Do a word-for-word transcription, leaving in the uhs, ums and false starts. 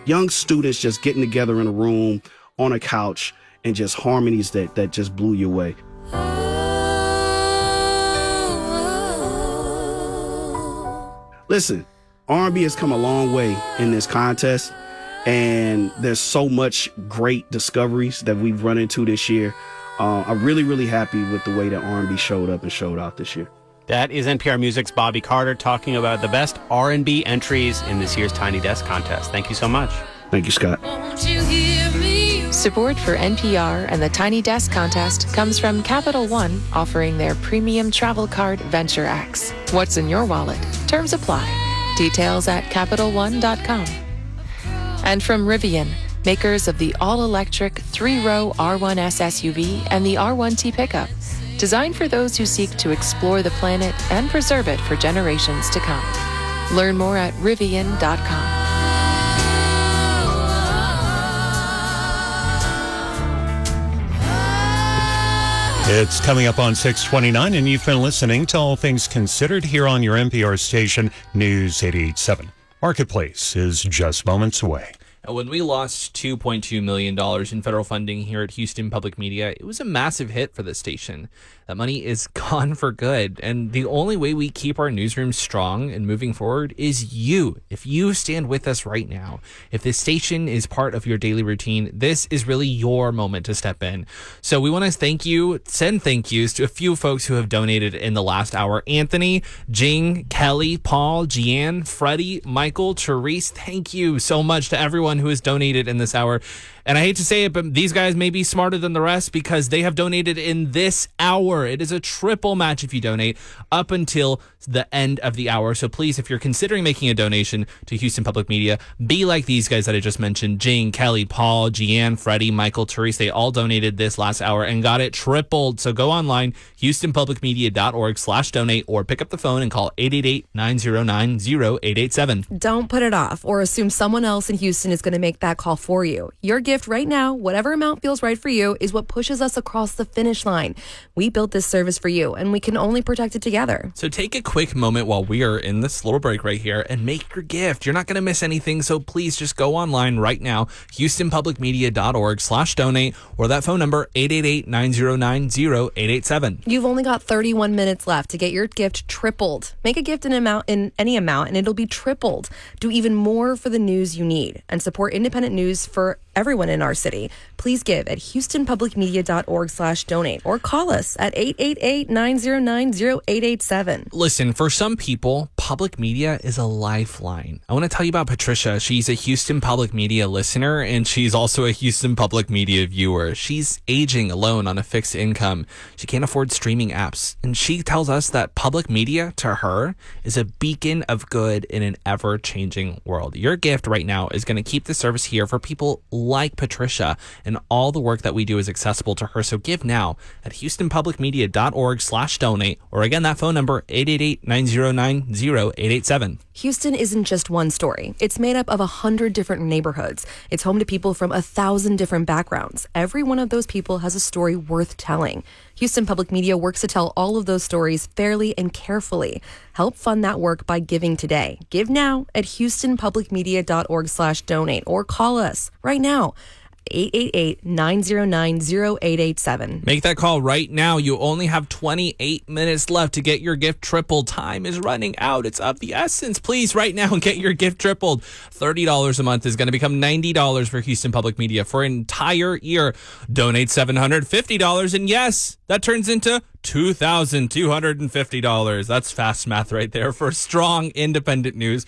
young students just getting together in a room on a couch and just harmonies that, that just blew you away. Listen, R and B has come a long way in this contest, and there's so much great discoveries that we've run into this year. Uh, I'm really, really happy with the way that R and B showed up and showed out this year. That is N P R Music's Bobby Carter talking about the best R and B entries in this year's Tiny Desk contest. Thank you so much. Thank you, Scott. Won't you hear me? Support for N P R and the Tiny Desk contest comes from Capital One, offering their premium travel card Venture X. What's in your wallet? Terms apply. Details at Capital One dot com. And from Rivian, makers of the all-electric three-row R one S S U V and the R one T pickup, designed for those who seek to explore the planet and preserve it for generations to come. Learn more at Rivian dot com. It's coming up on six twenty-nine, and you've been listening to All Things Considered here on your N P R station, News eighty-eight point seven. Marketplace is just moments away. When we lost two point two million dollars in federal funding here at Houston Public Media, it was a massive hit for the station. That money is gone for good. And the only way we keep our newsroom strong and moving forward is you. If you stand with us right now, if this station is part of your daily routine, this is really your moment to step in. So we want to thank you, send thank yous to a few folks who have donated in the last hour. Anthony, Jing, Kelly, Paul, Jeanne, Freddie, Michael, Therese. Thank you so much to everyone who has donated in this hour. And I hate to say it, but these guys may be smarter than the rest because they have donated in this hour. It is a triple match if you donate up until the end of the hour. So please, if you're considering making a donation to Houston Public Media, be like these guys that I just mentioned. Jing, Kelly, Paul, Jeanne, Freddie, Michael, Therese. They all donated this last hour and got it tripled. So go online, houston public media dot org slash donate, or pick up the phone and call eight eight eight, nine zero nine, zero eight eight seven. Don't put it off or assume someone else in Houston is going to make that call for you. Your gift right now, whatever amount feels right for you, is what pushes us across the finish line. We built this service for you, and we can only protect it together. So take a quick moment while we are in this little break right here and make your gift. You're not going to miss anything, so please just go online right now, houston public media dot org slash donate, or that phone number, eight eight eight, nine zero nine, zero eight eight seven. You've only got thirty-one minutes left to get your gift tripled. Make a gift in amount in any amount, and it'll be tripled. Do even more for the news you need, and support independent news for everyone in our city. Please give at houston public media dot org slash donate, or call us at eight eight eight, nine zero nine, zero eight eight seven. Listen, for some people, public media is a lifeline. I want to tell you about Patricia. She's a Houston Public Media listener, and she's also a Houston Public Media viewer. She's aging alone on a fixed income. She can't afford streaming apps, and she tells us that public media, to her, is a beacon of good in an ever-changing world. Your gift right now is going to keep the service here for people like Patricia, and all the work that we do is accessible to her. So give now at houston public media dot org slash donate, or again, that phone number, eight eight eight, nine zero nine, zero eight eight seven. Houston isn't just one story. It's made up of a hundred different neighborhoods. It's home to people from a thousand different backgrounds. Every one of those people has a story worth telling. Houston Public Media works to tell all of those stories fairly and carefully. Help fund that work by giving today. Give now at houston public media dot org slash donate, or call us right now, eight eight eight, nine zero nine, zero eight eight seven. Make that call right now. You only have twenty-eight minutes left to get your gift tripled. Time is running out. It's of the essence. Please, right now, get your gift tripled. thirty dollars a month is going to become ninety dollars for Houston Public Media for an entire year. Donate seven hundred fifty dollars, and yes, that turns into two thousand two hundred fifty dollars. That's fast math right there for strong independent news